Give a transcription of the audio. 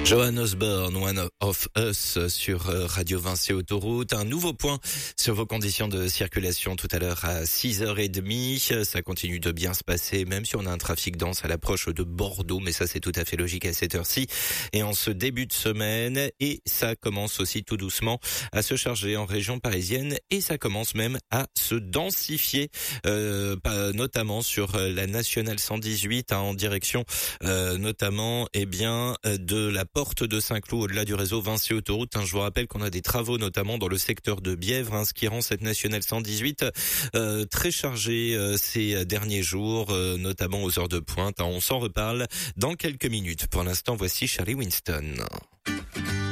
Johan Osborne, One of Us sur Radio Vinci Autoroute. Un nouveau point sur vos conditions de circulation tout à l'heure à 6h30. Ça continue de bien se passer, même si on a un trafic dense à l'approche de Bordeaux. Mais ça, c'est tout à fait logique à cette heure-ci. Et en ce début de semaine, et ça commence aussi tout doucement à se charger en région parisienne. Et ça commence même à se densifier, notamment sur la nationale 118, en direction notamment de la porte de Saint-Cloud au-delà du réseau Vinci Autoroute. Je vous rappelle qu'on a des travaux notamment dans le secteur de Bièvre, ce qui rend cette nationale 118 très chargée ces derniers jours, notamment aux heures de pointe. On s'en reparle dans quelques minutes. Pour l'instant, voici Charlie Winston.